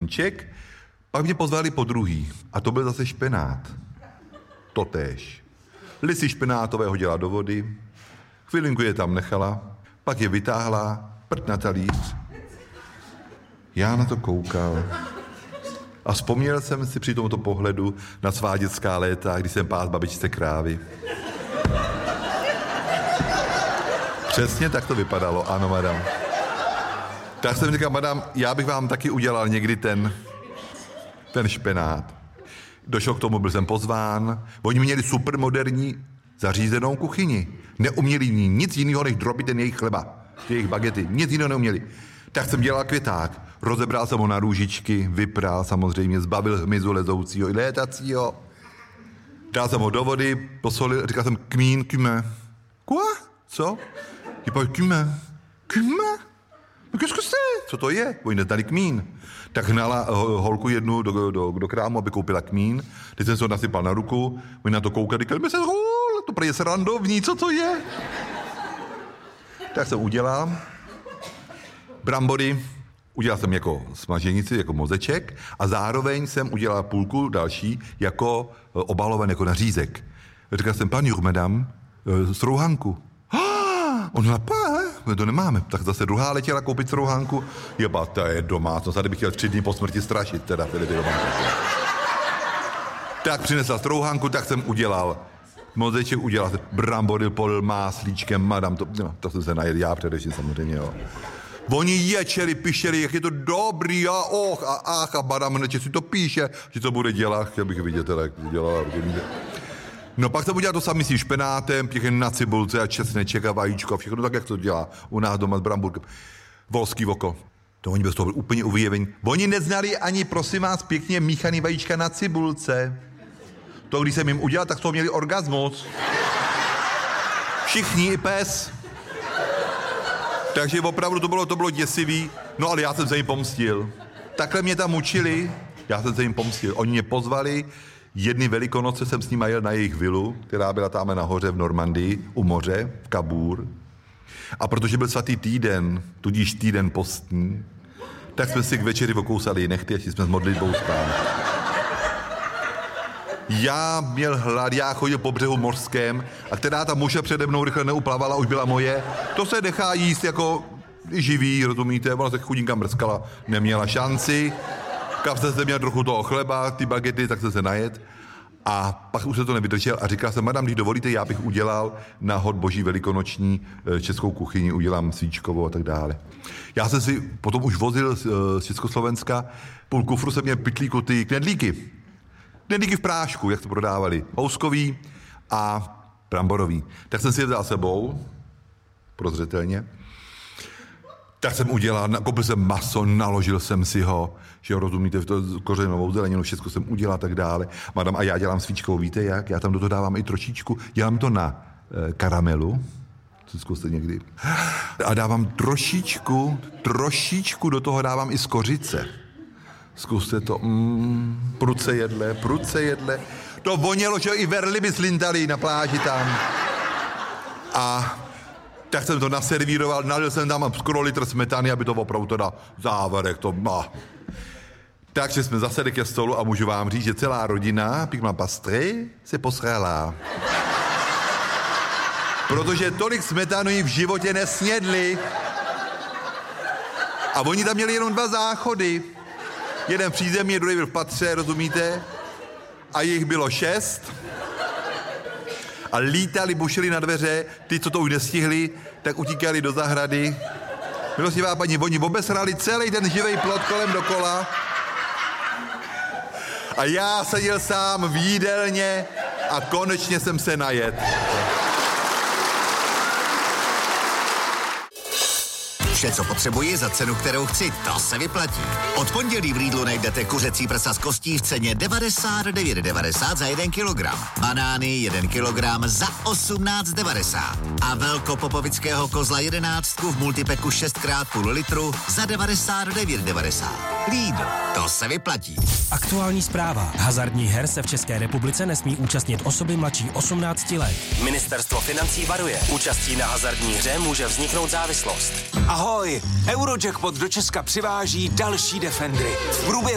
koníček, pak mě pozvali po druhý a to byl zase špenát. Totéž. Lisy špenátové hodila do vody, chvilinku je tam nechala, pak je vytáhla, prd na talíř. Já na to koukal a vzpomněl jsem si při tomto pohledu na svá dětská léta, když jsem pás babičce krávy. Přesně tak to vypadalo, ano, madam. Tak jsem říkal, madam, já bych vám taky udělal někdy ten špenát. Došlo k tomu, byl jsem pozván. Oni měli supermoderní zařízenou kuchyni. Neuměli nic jiného, než drobit ten jejich chleba, ty jejich bagety. Nic jiného neuměli. Tak jsem dělal květák. Rozebral jsem ho na růžičky, vypral samozřejmě, zbavil hmyzu lezoucího i létacího. Dal jsem ho do vody, posolil, říkal jsem kmín, kmé. Quoi? Co? Říkal kmé. Kmé? No qu'est-ce que c'est? Co to je? Oni neznali kmín. Tak hnala holku jednu do krámu, aby koupila kmín. Teď jsem se ho nasypal na ruku, oni na to koukali, říkali, to prý je srandovní, co to je? Tak jsem udělal. Brambory udělal jsem jako smaženici, jako mozeček a zároveň jsem udělal půlku další jako obaloven, jako nařízek. Říkal jsem, paní madame, strouhanku. On my to nemáme. Tak zase druhá letěla koupit strouhanku. Jeba, to je domácnost. Tady bych chtěl 3 dny po smrti strašit, teda Filipy domácnost. Tak přinesla strouhanku, tak jsem udělal mozeček, udělal brambory, polil máslíčkem, madam, to jsem se najedl já především samozřejmě, jo. Oni ječeli, pišeli, jak je to dobrý a a madam, neče si to píše, že to bude dělat, chtěl bych vidět, teda, jak to dělala, No pak jsem udělal to samý s tím špenátem, pěkně na cibulce a česneček a vajíčko a všechno tak, jak to dělá u nás doma s bramburkem. Volský oko. To oni bez toho byli úplně uvyjevení. Oni neznali ani, prosím vás, pěkně míchaný vajíčka na cibulce. To, když jsem jim udělal, tak to měli orgasmus. Všichni, i pes. Takže opravdu to bylo děsivý. No ale já jsem se jim pomstil. Takhle mě tam učili, já jsem se jim pomstil. Oni mě pozvali, jedny Velikonoce jsem s nimi jel na jejich vilu, která byla tam nahoře v Normandii, u moře, v Cabourg. A protože byl svatý týden, tudíž týden postní, tak jsme si k večeri okousali nechty, až jsme s modlitbou spáli. Já měl hlad, já chodil po břehu mořském a která ta muže přede mnou rychle neuplavala, už byla moje. To se nechá jíst jako živý, rozumíte? Ona se chudinka mrskala, neměla šanci. Kapse jsem měl trochu toho chleba, ty bagety, tak jsem se najet. A pak už se to nevydržel a říkal jsem, madam, když dovolíte, já bych udělal na hod boží velikonoční českou kuchyni, udělám svíčkovou a tak dále. Já jsem si potom už vozil z Československa, půl kufru jsem měl pytlíku ty knedlíky. Knedlíky v prášku, jak to prodávali. Houskový a bramborový. Tak jsem si je vzal sebou, prozřetelně. Tak jsem udělal, koupil jsem maso, naložil jsem si ho, že jo, rozumíte, v to kořenovou zeleninu, všechno jsem udělal a tak dále. Madam, a já dělám svíčkovou, víte jak? Já tam do toho dávám i trošičku, dělám to na karamelu, co zkuste někdy. A dávám trošičku do toho dávám i z kořice. Zkuste to, pruce jedle. To vonělo, že i verliby slintali na pláži tam. A tak jsem to naservíroval, nalil jsem tam skoro litr smetany, aby to opravdu teda závěrek to má. Takže jsme zasedli ke stolu a můžu vám říct, že celá rodina, pěkná pastry, se posrala. Protože tolik smetany v životě nesnědli. A oni tam měli jenom 2 záchody. Jeden v přízemí, druhý byl v patře, rozumíte? A jich bylo 6. A lítali, bušili na dveře, ty, co to už nestihli, tak utíkali do zahrady. Milostivá paní, oni obesrali celý ten živej plot kolem dokola. A já seděl sám v jídelně a konečně jsem se najet. Vše, co potřebuji za cenu, kterou chci, to se vyplatí. Od pondělí v Lidlu najdete kuřecí prsa z kostí v ceně 99,90 za 1 kilogram. Banány 1 kilogram za 18,90. A velkopopovického kozla 11 v multipeku 6x0,5 litru za 99,90. Lidl, to se vyplatí. Aktuální zpráva. Hazardních her se v České republice nesmí účastnit osoby mladší 18 let. Ministerstvo financí varuje. Účastí na hazardní hře může vzniknout závislost. Ahoj, Eurojackpot do Česka přiváží další Defendry. V průběhu